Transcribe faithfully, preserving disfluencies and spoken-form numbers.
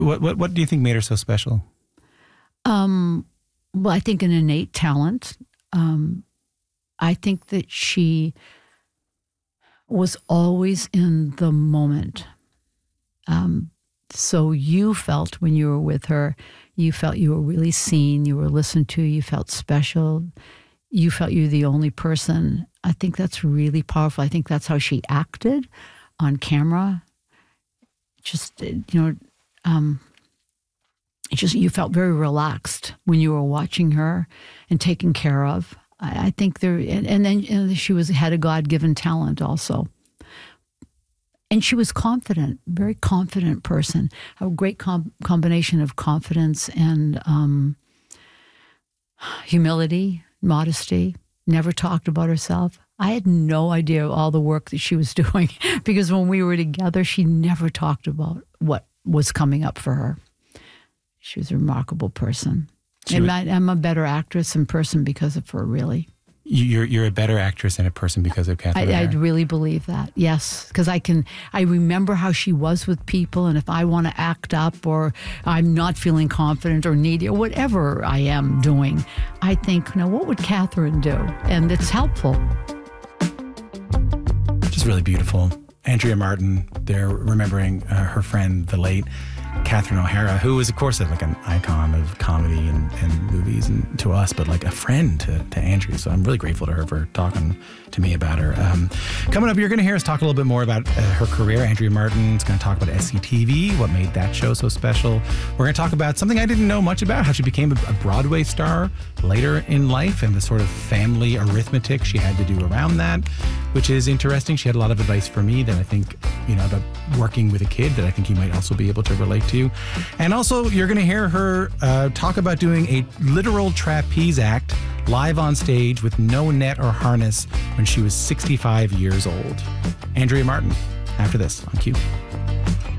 What what what do you think made her so special? Um, well, I think an innate talent. Um, I think that she was always in the moment. Um, so you felt when you were with her, you felt you were really seen, you were listened to, you felt special, you felt you were the only person. I think that's really powerful. I think that's how she acted on camera. Just, you know, um, it just you felt very relaxed when you were watching her and taken care of. I, I think there, and, and then and she was had a God-given talent also. And she was confident, very confident person. A great com- combination of confidence and um, humility, modesty. Never talked about herself. I had no idea all the work that she was doing because when we were together, she never talked about what was coming up for her. She was a remarkable person. She and was, I, I'm a better actress in person because of her, really. You're you're a better actress in a person because of Catherine I, O'Hara. I really believe that, yes. Because I can, I remember how she was with people, and if I want to act up or I'm not feeling confident or needy or whatever I am doing, I think, now what would Catherine do? And it's helpful. Just really beautiful. Andrea Martin, they're remembering uh, her friend, the late Catherine O'Hara, who was, of course, like an icon of comedy and, and movies and to us, but like a friend to, to Andrea. So I'm really grateful to her for talking to me about her. Um, coming up, you're going to hear us talk a little bit more about uh, her career. Andrea Martin's going to talk about S C T V, what made that show so special. We're going to talk about something I didn't know much about, how she became a, a Broadway star later in life and the sort of family arithmetic she had to do around that, which is interesting. She had a lot of advice for me that I think, you know, about working with a kid that I think you might also be able to relate to. And also, you're going to hear her uh, talk about doing a literal trapeze act live on stage with no net or harness when she was sixty-five years old. Andrea Martin, after this on Q.